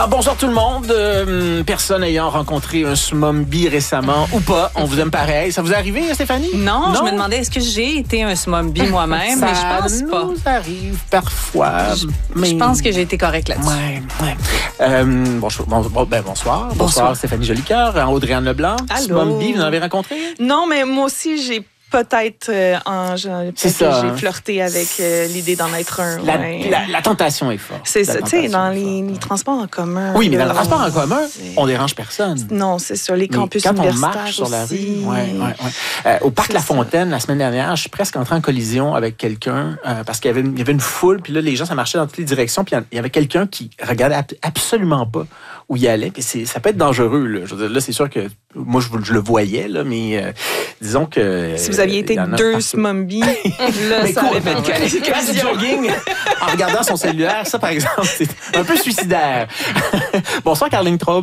Bonsoir tout le monde. Personne ayant rencontré un smombi récemment ou pas, on vous aime pareil. Ça vous est arrivé, Stéphanie? Non, je me demandais, est-ce que j'ai été un smombi moi-même? Mais je pense pas. Ça nous arrive parfois. Je pense que j'ai été correcte là-dessus. Bonsoir. Bonsoir, Stéphanie Jolicoeur, Audrey-Anne Leblanc. Allô. Smombi, vous en avez rencontré? Non, mais moi aussi, j'ai peut-être j'ai flirté avec l'idée d'en être un. La tentation est forte. C'est ça, tu sais, dans les transports en commun. Oui, mais dans le transport en commun, on dérange personne. Non, c'est sur les campus quand universitaires on marche sur la aussi. rue, au parc La Fontaine, la semaine dernière, je suis presque entré en collision avec quelqu'un parce qu'il y avait une foule, puis là, les gens, ça marchait dans toutes les directions, puis il y avait quelqu'un qui regardait absolument pas où il allait, puis ça peut être dangereux. Là, je veux dire, là c'est sûr que moi, je le voyais, là, mais disons que... Si vous aviez été deux smombies, là, ça aurait fait du jogging en regardant son cellulaire, ça, par exemple, c'est un peu suicidaire. Bonsoir, Caroline Traub.